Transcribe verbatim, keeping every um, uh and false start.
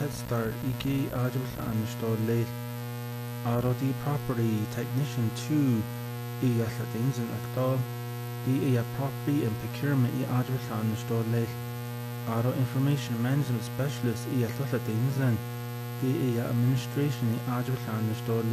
Pet Start Iki Ajabal Ansto Late R O D Property Technician two Iya Things in Akdal the Iya Property and Procurement I Ajabal Ansto Late R O Information Management Specialist Iya Things and the Iya Administration I Ajabal Ansto